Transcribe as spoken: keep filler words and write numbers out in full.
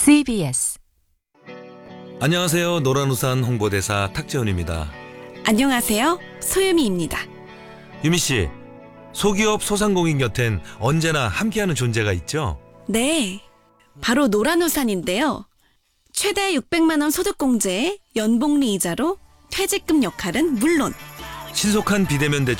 씨비에스 안녕하세요. 노란우산 홍보대사 탁재훈입니다. 안녕하세요. 소유미입니다. 유미 씨, 소기업 소상공인 곁엔 언제나 함께하는 존재가 있죠? 네, 바로 노란우산인데요. 최대 육백만 원 소득공제에 연봉리 이자로 퇴직금 역할은 물론 신속한 비대면 대출